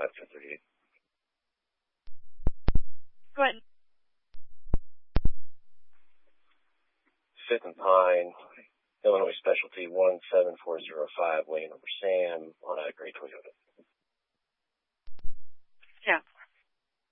1038. Go ahead. 5th and Pine, Illinois Specialty 17405, weighing over sand.